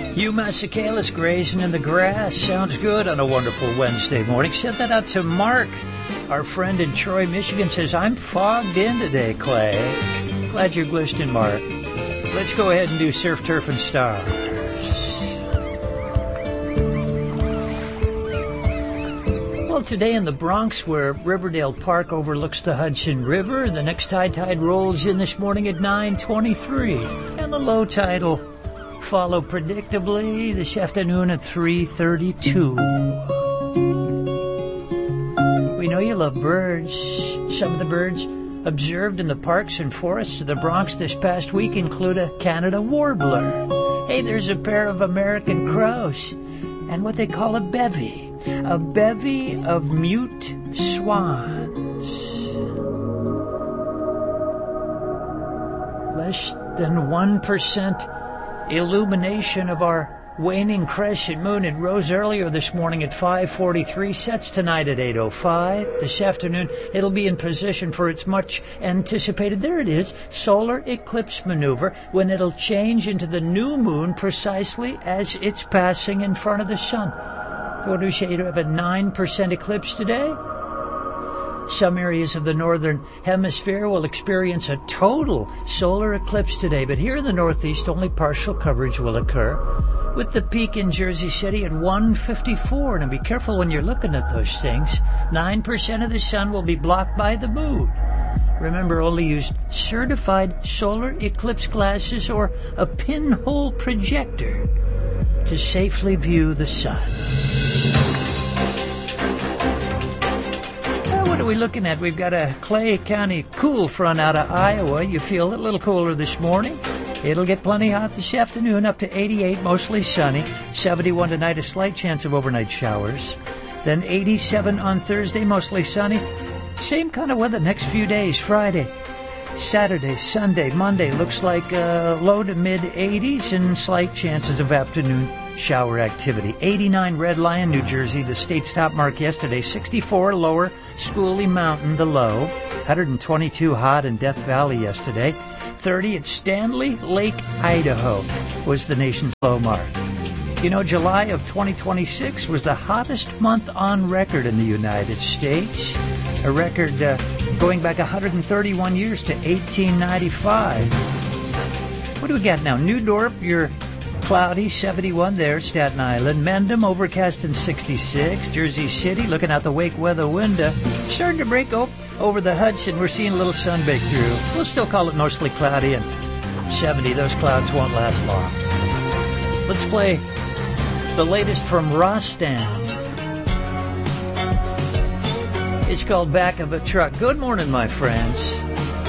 You Massicalis grazing in the grass. Sounds good on a wonderful Wednesday morning. Send that out to Mark, our friend in Troy, Michigan. Says, I'm fogged in today, Clay. Glad you're glistening, Mark. Let's go ahead and do Surf, Turf, and Stars. Well, today in the Bronx, where Riverdale Park overlooks the Hudson River, the next high tide rolls in this morning at 9:23, and the low tide will follow predictably this afternoon at 3:32. We know you love birds. Some of the birds observed in the parks and forests of the Bronx this past week include a Canada warbler. Hey, there's a pair of American crows and what they call a bevy of mute swans. Less than 1% illumination of our waning crescent moon. It rose earlier this morning at 5:43, sets tonight at 8:05. This afternoon, it'll be in position for its much anticipated, there it is, solar eclipse maneuver, when it'll change into the new moon precisely as it's passing in front of the sun. What do we say? You have a 9% eclipse today? Some areas of the northern hemisphere will experience a total solar eclipse today, but here in the Northeast, only partial coverage will occur, with the peak in Jersey City at 1:54. Now be careful when you're looking at those things. 9% of the sun will be blocked by the moon. Remember, only use certified solar eclipse glasses or a pinhole projector to safely view the sun. What are we looking at? We've got a Clay County cool front out of Iowa. You feel it a little cooler this morning. It'll get plenty hot this afternoon, up to 88, mostly sunny. 71 tonight, a slight chance of overnight showers. Then 87 on Thursday, mostly sunny. Same kind of weather next few days. Friday, Saturday, Sunday, Monday looks like low to mid 80s and slight chances of afternoon shower activity. 89 Red Lion, New Jersey, the state's top mark yesterday. 64 lower Schooley Mountain, the low. 122 hot in Death Valley yesterday. 30 at Stanley Lake, Idaho was the nation's low mark. You know, July of 2026 was the hottest month on record in the United States. A record going back 131 years to 1895. What do we got now? New Dorp, you're cloudy, 71 there, Staten Island. Mendham, overcast in 66. Jersey City, looking out the wake weather window, starting to break over the Hudson. We're seeing a little sun break through. We'll still call it mostly cloudy, and 70. Those clouds won't last long. Let's play the latest from Rostam. It's called Back of a Truck. Good morning, my friends.